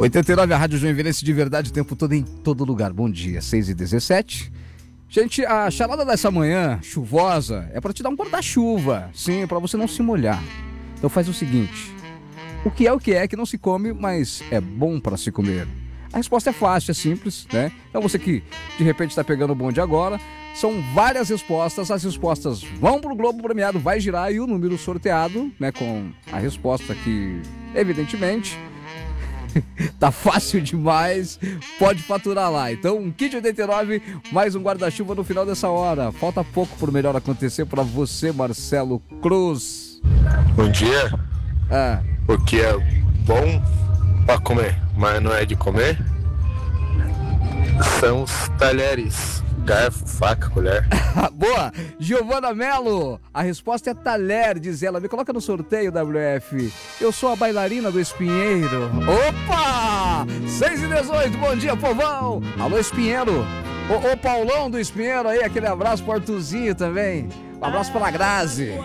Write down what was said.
89, a Rádio Joinvilense de verdade o tempo todo em todo lugar. Bom dia, 6h17. Gente, a charada dessa manhã chuvosa é para te dar um guarda-chuva. Sim, para você não se molhar. Então faz o seguinte: o que é que não se come, mas é bom para se comer? A resposta é fácil, é simples, né? Então você que de repente está pegando o bonde agora, são várias respostas. As respostas vão pro Globo Premiado, vai girar e o número sorteado, né, com a resposta que, evidentemente, tá fácil demais, pode faturar lá. Então, um kit 89, mais um guarda-chuva no final dessa hora. Falta pouco pro melhor acontecer para você, Marcelo Cruz. Bom dia. O que é bom para comer, mas não é de comer, são os talheres, garfo, faca, colher. Boa! Giovana Mello, a resposta é talher, diz ela. Me coloca no sorteio, WF. Eu sou a bailarina do Espinheiro. Opa! 6h18, bom dia, povão! Alô, Espinheiro. Ô, Paulão do Espinheiro aí, aquele abraço pro Artuzinho também. Um abraço pra Grazi.